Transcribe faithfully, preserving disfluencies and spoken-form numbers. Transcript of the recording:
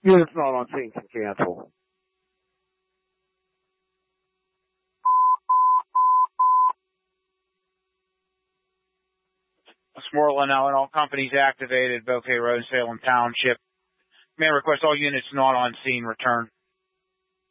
Units not on scene can cancel. Westmoreland now and all companies activated, Bouquet Road, Salem Township. May I request all units not on scene return.